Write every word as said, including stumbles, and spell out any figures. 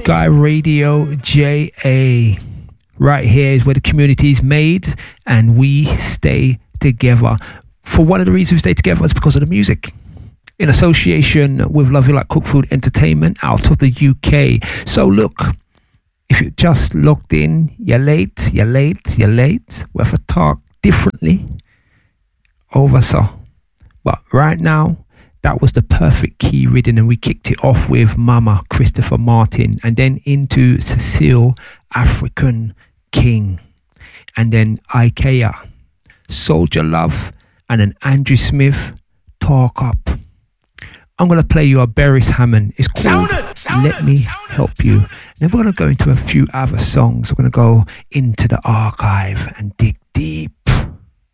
Sky Radio J A. Right here is where the community is made and we stay together. For one of the reasons we stay together is because of the music. In association with Love You Like Cook Food Entertainment out of the U K. So look, if you just logged in, you're late, you're late, you're late. We have to talk differently over so. But right now, that was the perfect key reading, and we kicked it off with Mama Christopher Martin, and then into Cecile African King, and then Ikea, Soldier Love, and then Andrew Smith, Talk Up. I'm going to play you a Beres Hammond. It's called it, Let it, Me Help it, You. Then we're going to go into a few other songs. We're going to go into the archive and dig deep.